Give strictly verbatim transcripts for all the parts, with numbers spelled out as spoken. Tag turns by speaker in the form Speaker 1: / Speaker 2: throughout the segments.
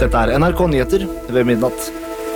Speaker 1: Dette er N R K Nyheter ved midnatt.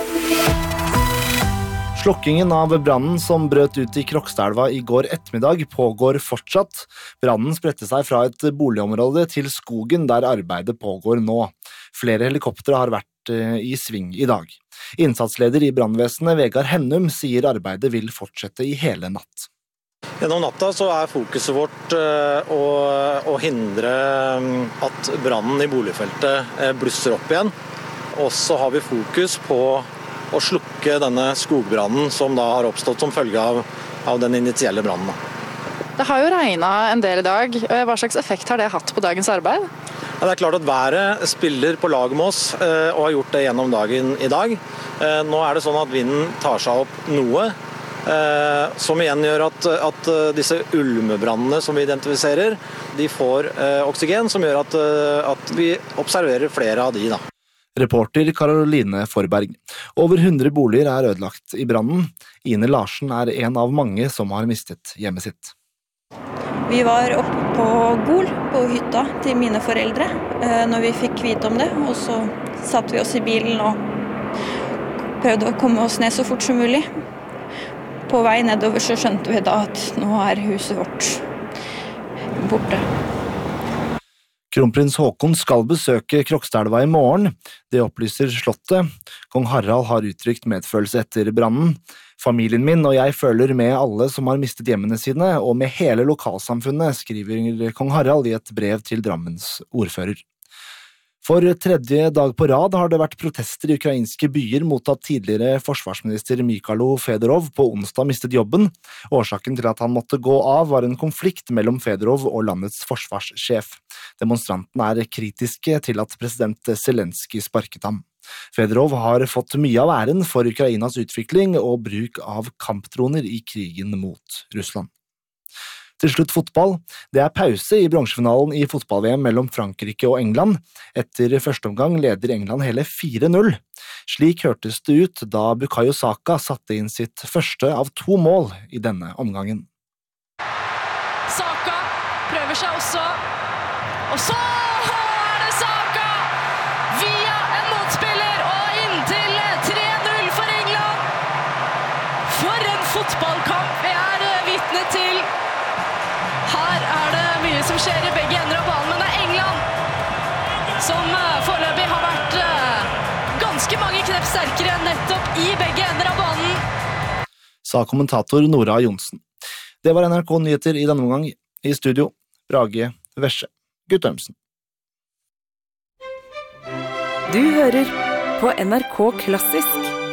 Speaker 1: Slokkingen av brannen som brøt ut i Krokstadelva i går ettermiddag pågår fortsatt. Brannen spredte seg fra et boligområde til skogen der arbeidet pågår nå. Flere helikoptre har vært i sving i dag. Innsatsleder i brannvesenet Vegard Hennum sier arbeidet vil fortsette i hele natt.
Speaker 2: Gjennom natta så er fokuset vårt å, å hindre at brannen i boligfeltet blusser opp igjen. Og så har vi fokus på å slukke denne skogbrannen som da har oppstått som følge av, av den initielle brannen.
Speaker 3: Det har jo regnet en del i dag. Hva slags effekt har det hatt på dagens arbeid?
Speaker 2: Ja, det er klart at været spiller på lag med oss og har gjort det gjennom dagen i dag. Nå er det sånn at vinden tar seg opp noe, som igjen gjør at, at disse ulmebrannene som vi identifiserer, de får oksygen, som gjør at, at vi observerer flere av de da.
Speaker 1: Reporter Karoline Forberg. Over hundre boliger er ødelagt i brannen. Ine Larsen er en av mange som har mistet hjemmet sitt.
Speaker 4: Vi var oppe på Gol, på hytta til mine foreldre, når vi fikk vite om det, og så satt vi oss i bilen og prøvde å komme oss ned så fort som mulig. På vei nedover så skjønte vi da at nå er huset vårt borte.
Speaker 1: Kronprins Haakon skal besøke Krokstadelva i morgen. Det opplyser slottet. Kong Harald har uttrykt medfølelse etter brannen. Familien min og jeg føler med alle som har mistet hjemmene sine, og med hele lokalsamfunnet, skriver kong Harald i et brev til Drammens ordfører. For tredje dag på rad har det vært protester i ukrainske byer mot at tidligere forsvarsminister Mykhailo Fedorov på onsdag mistet jobben. Årsaken til at han måtte gå av var en konflikt mellom Fedorov og landets forsvarssjef. Demonstrantene er kritiske til at president Zelenskyj sparket ham. Fedorov har fått mye av æren for Ukrainas utvikling og bruk av kampdroner i krigen mot Russland. Til slutt fotball. Det er pause i bronsefinalen i fotball-V M mellom Frankrike og England. Etter første omgang leder England hele fire null. Slik hørtes det ut da Bukayo Saka satte inn sitt første av to mål i denne omgangen.
Speaker 5: Saka prøver seg også, og så er det Saka via en motspiller og inn til tre null for England. For en fotballkamp vi er vitne til. Her er det mye som skjer i begge ender av banen, men det er England som foreløpig har vært ganske mange knepp sterkere nettopp i begge ender av banen.
Speaker 1: Sa kommentator Nora Jonsen. Det var N R K Nyheter i denne omgang. I studio, Brage Vesje Guttormsen.
Speaker 6: Du hører på N R K Klassisk.